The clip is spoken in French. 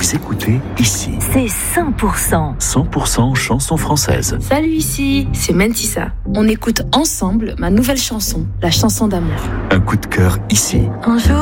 Vous écoutez ici. C'est 100%. 100% chansons françaises. Salut, ici, c'est Mentissa. On écoute ensemble ma nouvelle chanson, la chanson d'amour. Un coup de cœur ici. Un jour